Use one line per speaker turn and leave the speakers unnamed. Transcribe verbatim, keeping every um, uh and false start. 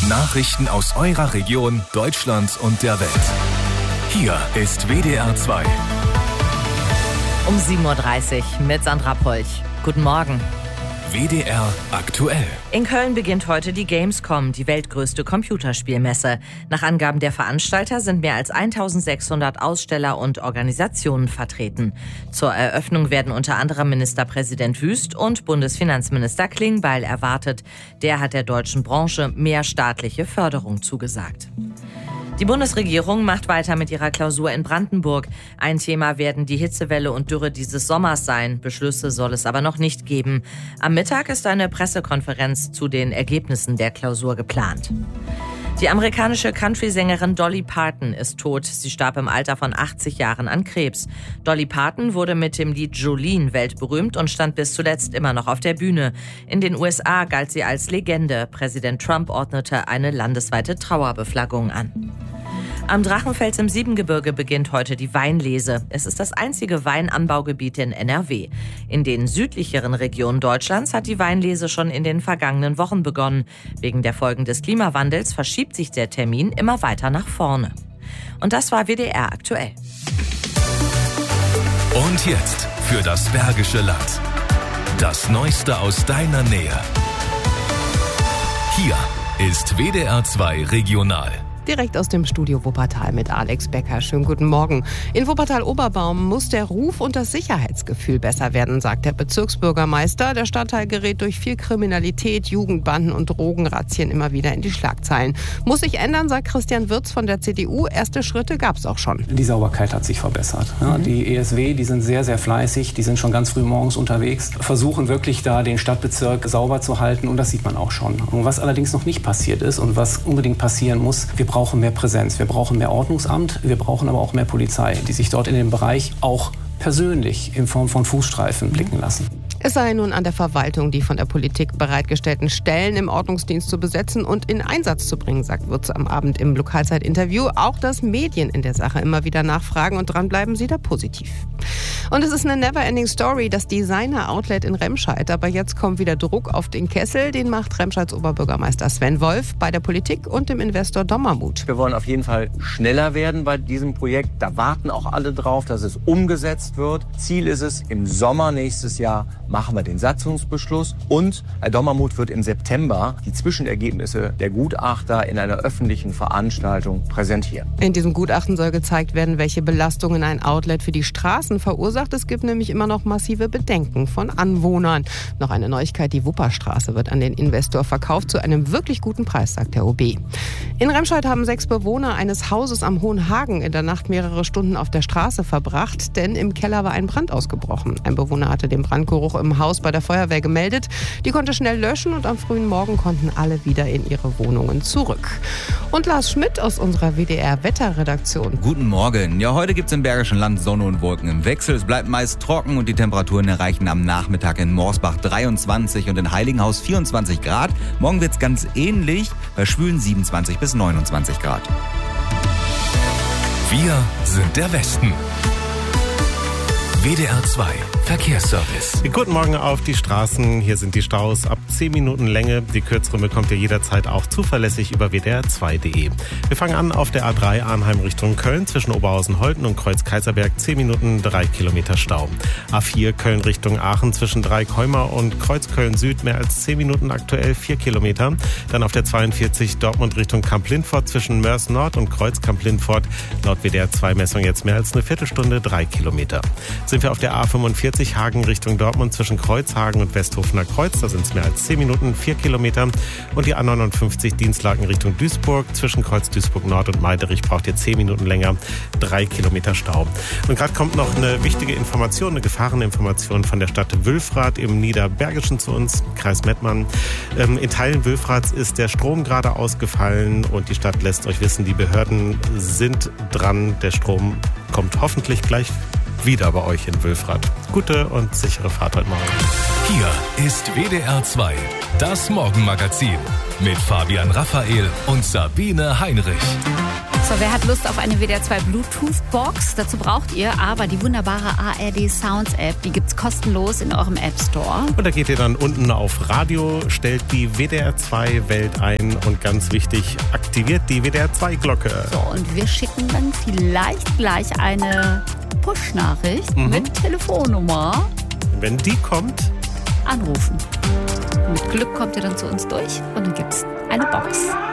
Nachrichten aus eurer Region, Deutschland und der Welt. Hier ist W D R zwei.
Um sieben Uhr dreißig mit Sandra Polch. Guten Morgen.
W D R aktuell.
In Köln beginnt heute die Gamescom, die weltgrößte Computerspielmesse. Nach Angaben der Veranstalter sind mehr als eintausendsechshundert Aussteller und Organisationen vertreten. Zur Eröffnung werden unter anderem Ministerpräsident Wüst und Bundesfinanzminister Klingbeil erwartet. Der hat der deutschen Branche mehr staatliche Förderung zugesagt. Die Bundesregierung macht weiter mit ihrer Klausur in Brandenburg. Ein Thema werden die Hitzewelle und Dürre dieses Sommers sein. Beschlüsse soll es aber noch nicht geben. Am Mittag ist eine Pressekonferenz zu den Ergebnissen der Klausur geplant. Die amerikanische Country-Sängerin Dolly Parton ist tot. Sie starb im Alter von achtzig Jahren an Krebs. Dolly Parton wurde mit dem Lied Jolene weltberühmt und stand bis zuletzt immer noch auf der Bühne. In den U S A galt sie als Legende. Präsident Trump ordnete eine landesweite Trauerbeflaggung an. Am Drachenfels im Siebengebirge beginnt heute die Weinlese. Es ist das einzige Weinanbaugebiet in N R W. In den südlicheren Regionen Deutschlands hat die Weinlese schon in den vergangenen Wochen begonnen. Wegen der Folgen des Klimawandels verschiebt sich der Termin immer weiter nach vorne. Und das war W D R aktuell.
Und jetzt für das Bergische Land. Das Neueste aus deiner Nähe. Hier ist W D R zwei Regional.
Direkt aus dem Studio Wuppertal mit Alex Becker. Schönen guten Morgen. In Wuppertal-Oberbaum muss der Ruf und das Sicherheitsgefühl besser werden, sagt der Bezirksbürgermeister. Der Stadtteil gerät durch viel Kriminalität, Jugendbanden und Drogenrazzien immer wieder in die Schlagzeilen. Muss sich ändern, sagt Christian Wirz von der C D U. Erste Schritte gab es auch schon.
Die Sauberkeit hat sich verbessert. Ja, mhm. Die E S W, die sind sehr, sehr fleißig. Die sind schon ganz früh morgens unterwegs, versuchen wirklich da den Stadtbezirk sauber zu halten. Und das sieht man auch schon. Und was allerdings noch nicht passiert ist und was unbedingt passieren muss, wir brauchen Wir brauchen mehr Präsenz, wir brauchen mehr Ordnungsamt, wir brauchen aber auch mehr Polizei, die sich dort in dem Bereich auch persönlich in Form von Fußstreifen blicken lassen.
Es sei nun an der Verwaltung, die von der Politik bereitgestellten Stellen im Ordnungsdienst zu besetzen und in Einsatz zu bringen, sagt Wirz am Abend im Lokalzeit-Interview. Auch dass Medien in der Sache immer wieder nachfragen und dranbleiben sie da positiv. Und es ist eine never-ending Story, das Designer-Outlet in Remscheid. Aber jetzt kommt wieder Druck auf den Kessel. Den macht Remscheids Oberbürgermeister Sven Wolf bei der Politik und dem Investor Dommermuth.
Wir wollen auf jeden Fall schneller werden bei diesem Projekt. Da warten auch alle drauf, dass es umgesetzt wird. Ziel ist es, im Sommer nächstes Jahr machen wir den Satzungsbeschluss. Und Herr Dommermuth wird im September die Zwischenergebnisse der Gutachter in einer öffentlichen Veranstaltung präsentieren.
In diesem Gutachten soll gezeigt werden, welche Belastungen ein Outlet für die Straßen verursacht. Es gibt nämlich immer noch massive Bedenken von Anwohnern. Noch eine Neuigkeit, die Wupperstraße wird an den Investor verkauft zu einem wirklich guten Preis, sagt der O B. In Remscheid haben sechs Bewohner eines Hauses am Hohen Hagen in der Nacht mehrere Stunden auf der Straße verbracht, denn im Keller war ein Brand ausgebrochen. Ein Bewohner hatte den Brandgeruch im Haus bei der Feuerwehr gemeldet. Die konnte schnell löschen und am frühen Morgen konnten alle wieder in ihre Wohnungen zurück. Und Lars Schmidt aus unserer W D R-Wetterredaktion.
Guten Morgen. Ja, heute gibt es im Bergischen Land Sonne und Wolken im Wechsel. Es bleibt meist trocken und die Temperaturen erreichen am Nachmittag in Morsbach dreiundzwanzig und in Heiligenhaus vierundzwanzig Grad. Morgen wird es ganz ähnlich, bei schwülen siebenundzwanzig bis neunundzwanzig Grad.
Wir sind der Westen. W D R zwei Verkehrsservice.
Guten Morgen auf die Straßen. Hier sind die Staus ab zehn Minuten Länge. Die kürzere bekommt ihr jederzeit auch zuverlässig über w d r zwei punkt d e. Wir fangen an auf der A drei Arnheim Richtung Köln zwischen Oberhausen-Holten und Kreuz-Kaiserberg. zehn Minuten, drei Kilometer Stau. A vier Köln Richtung Aachen zwischen Dreieckholmer und Kreuzköln-Süd mehr als zehn Minuten aktuell, vier Kilometer. Dann auf der zweiundvierzig Dortmund Richtung Kamp-Lindfort zwischen Mörs Nord und Kreuz-Kamp-Lindfort. Laut W D R zwei Messung jetzt mehr als eine Viertelstunde, drei Kilometer. Sind wir auf der A fünfundvierzig Hagen Richtung Dortmund zwischen Kreuzhagen und Westhofener Kreuz. Da sind es mehr als zehn Minuten, vier Kilometer. Und die A neunundfünfzig Dienstlaken Richtung Duisburg zwischen Kreuz Duisburg Nord und Meiderich braucht ihr zehn Minuten länger, drei Kilometer Stau. Und gerade kommt noch eine wichtige Information, eine Gefahreninformation von der Stadt Wülfrath im Niederbergischen zu uns, Kreis Mettmann. Ähm, in Teilen Wülfraths ist der Strom gerade ausgefallen und die Stadt lässt euch wissen, die Behörden sind dran. Der Strom kommt hoffentlich gleich wieder bei euch in Wülfrath. Gute und sichere Fahrt heute Morgen.
Hier ist W D R zwei, das Morgenmagazin mit Fabian Raphael und Sabine Heinrich.
So, wer hat Lust auf eine W D R zwei Bluetooth-Box? Dazu braucht ihr aber die wunderbare A R D Sounds App. Die gibt's kostenlos in eurem App Store.
Und da geht ihr dann unten auf Radio, stellt die W D R zwei Welt ein und ganz wichtig, aktiviert die W D R zwei Glocke.
So, und wir schicken dann vielleicht gleich eine Push-Nachricht mhm. mit Telefonnummer.
Wenn die kommt,
anrufen. Mit Glück kommt ihr dann zu uns durch und dann gibt's eine Box.